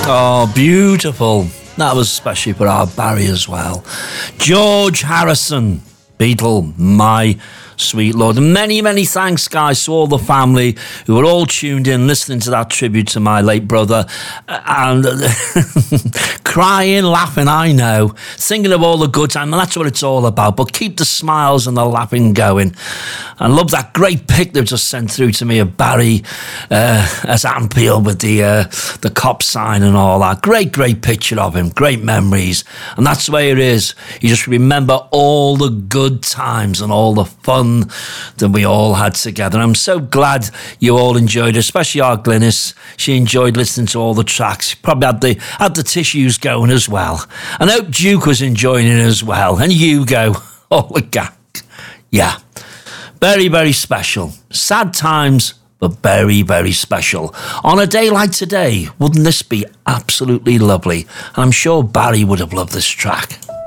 Oh, beautiful. That was especially for our Barry as well. George Harrison, Beatle, My Sweet Lord. And many, many thanks, guys, to all the family who were all tuned in, listening to that tribute to my late brother. And crying, laughing, I know. Thinking of all the good times, and that's what it's all about. But keep the smiles and the laughing going. I love that great pic they've just sent through to me of Barry as Anfield with the cop sign and all that. Great, great picture of him. Great memories. And that's the way it is. You just remember all the good times and all the fun that we all had together. I'm so glad you all enjoyed it, especially our Glynis. She enjoyed listening to all the tracks. Probably had the tissues going as well. And I hope Duke was enjoying it as well. And Hugo, all the gang. Yeah. Very, very special. Sad times, but very, very special. On a day like today, wouldn't this be absolutely lovely? And I'm sure Barry would have loved this track.